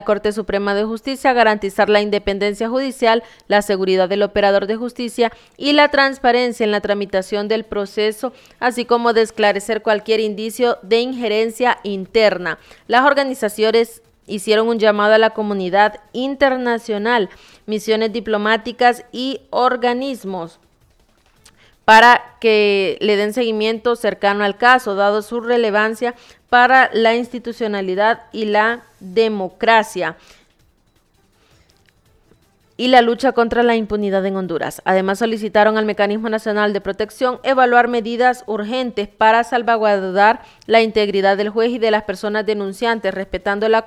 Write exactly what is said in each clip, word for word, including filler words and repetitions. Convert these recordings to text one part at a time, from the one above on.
Corte Suprema de Justicia garantizar la independencia judicial, la seguridad del operador de justicia y la transparencia en la tramitación del proceso, así como de esclarecer cualquier indicio de injerencia interna. Las organizaciones hicieron un llamado a la comunidad internacional, misiones diplomáticas y organismos para que le den seguimiento cercano al caso, dado su relevancia para la institucionalidad y la democracia y la lucha contra la impunidad en Honduras. Además, solicitaron al Mecanismo Nacional de Protección evaluar medidas urgentes para salvaguardar la integridad del juez y de las personas denunciantes, respetando la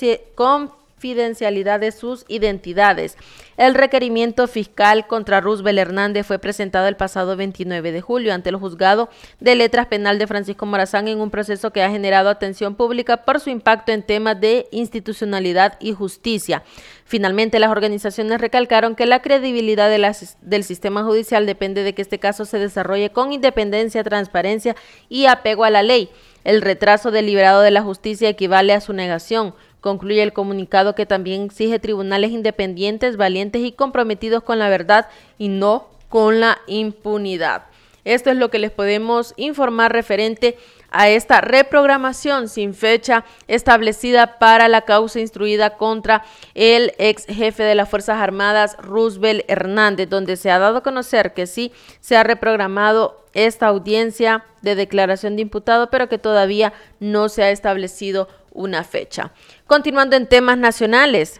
confidencialidad de sus identidades. El requerimiento fiscal contra Roosevelt Hernández fue presentado el pasado veintinueve de julio ante el Juzgado de Letras Penal de Francisco Morazán en un proceso que ha generado atención pública por su impacto en temas de institucionalidad y justicia. Finalmente, las organizaciones recalcaron que la credibilidad de las, del sistema judicial depende de que este caso se desarrolle con independencia, transparencia y apego a la ley. El retraso deliberado de la justicia equivale a su negación. Concluye el comunicado que también exige tribunales independientes, valientes y comprometidos con la verdad y no con la impunidad. Esto es lo que les podemos informar referente a esta reprogramación sin fecha establecida para la causa instruida contra el ex jefe de las Fuerzas Armadas, Roosevelt Hernández, donde se ha dado a conocer que sí se ha reprogramado esta audiencia de declaración de imputado, pero que todavía no se ha establecido una fecha. Continuando en temas nacionales,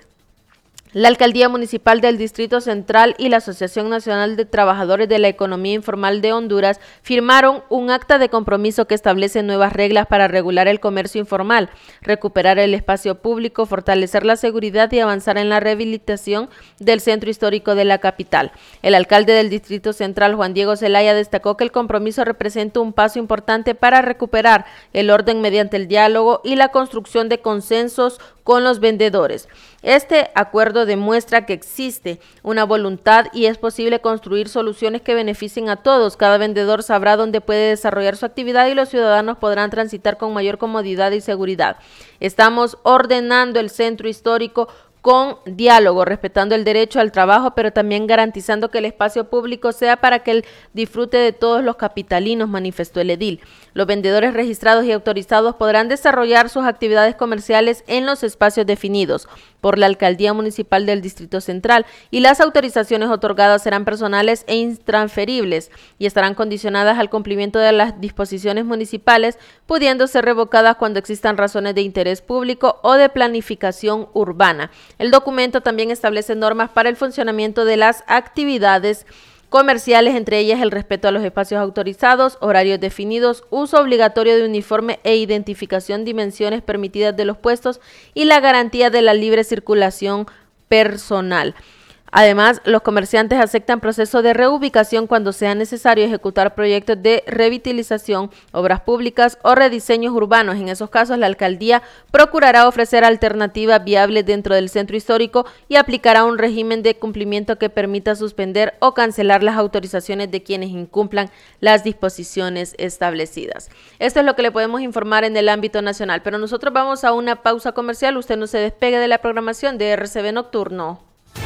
la Alcaldía Municipal del Distrito Central y la Asociación Nacional de Trabajadores de la Economía Informal de Honduras firmaron un acta de compromiso que establece nuevas reglas para regular el comercio informal, recuperar el espacio público, fortalecer la seguridad y avanzar en la rehabilitación del centro histórico de la capital. El alcalde del Distrito Central, Juan Diego Zelaya, destacó que el compromiso representa un paso importante para recuperar el orden mediante el diálogo y la construcción de consensos con los vendedores. Este acuerdo demuestra que existe una voluntad y es posible construir soluciones que beneficien a todos. Cada vendedor sabrá dónde puede desarrollar su actividad y los ciudadanos podrán transitar con mayor comodidad y seguridad. Estamos ordenando el centro histórico con diálogo, respetando el derecho al trabajo, pero también garantizando que el espacio público sea para que el disfrute de todos los capitalinos, manifestó el edil. Los vendedores registrados y autorizados podrán desarrollar sus actividades comerciales en los espacios definidos por la Alcaldía Municipal del Distrito Central y las autorizaciones otorgadas serán personales e intransferibles y estarán condicionadas al cumplimiento de las disposiciones municipales, pudiendo ser revocadas cuando existan razones de interés público o de planificación urbana. El documento también establece normas para el funcionamiento de las actividades comerciales, entre ellas el respeto a los espacios autorizados, horarios definidos, uso obligatorio de uniforme e identificación, dimensiones permitidas de los puestos y la garantía de la libre circulación personal. Además, los comerciantes aceptan proceso de reubicación cuando sea necesario ejecutar proyectos de revitalización, obras públicas o rediseños urbanos. En esos casos, la alcaldía procurará ofrecer alternativas viables dentro del centro histórico y aplicará un régimen de cumplimiento que permita suspender o cancelar las autorizaciones de quienes incumplan las disposiciones establecidas. Esto es lo que le podemos informar en el ámbito nacional, pero nosotros vamos a una pausa comercial. Usted no se despegue de la programación de R C B Nocturno.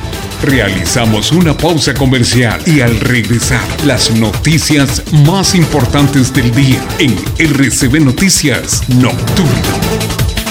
Realizamos una pausa comercial y al regresar, las noticias más importantes del día en R C B Noticias Nocturno.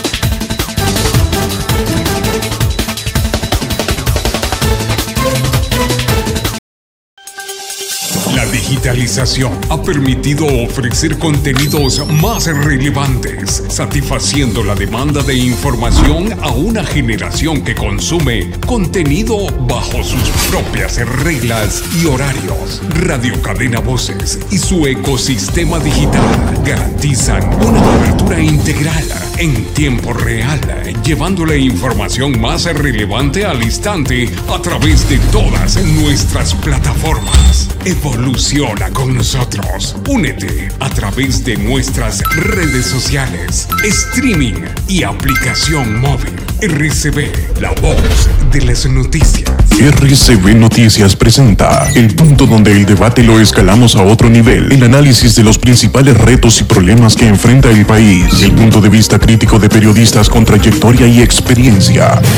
La digitalización ha permitido ofrecer contenidos más relevantes, satisfaciendo la demanda de información a una generación que consume contenido bajo sus propias reglas y horarios. Radio Cadena Voces y su ecosistema digital garantizan una cobertura integral en tiempo real, llevando la información más relevante al instante a través de todas nuestras plataformas. Evoluciona con nosotros. Únete a través de nuestras redes sociales, streaming y aplicación móvil. R C B, la voz de las noticias. R C B Noticias presenta el punto donde el debate lo escalamos a otro nivel. El análisis de los principales retos y problemas que enfrenta el país. El punto de vista crítico de periodistas con trayectoria y experiencia.